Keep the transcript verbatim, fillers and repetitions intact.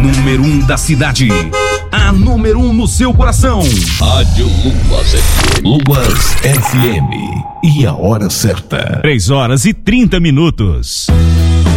número um da cidade. A número um no seu coração. Rádio Luas F M. Luas F M. E a hora certa. três horas e trinta minutos.